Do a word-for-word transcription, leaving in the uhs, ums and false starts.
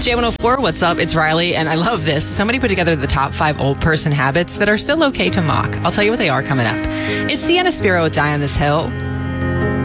J one oh four, what's up? It's Riley, and I love this. Somebody put together the top five old person habits that are still okay to mock. I'll tell you what they are coming up. It's Sienna Spiro with Die on This Hill.